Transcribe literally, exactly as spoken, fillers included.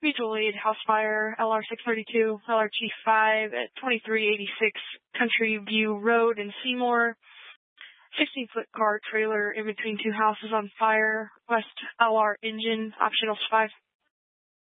Mutual aid, house fire, L R six thirty-two, L R G five at twenty-three eighty-six Country View Road in Seymour. sixteen foot car trailer in between two houses on fire. West L R engine, optional five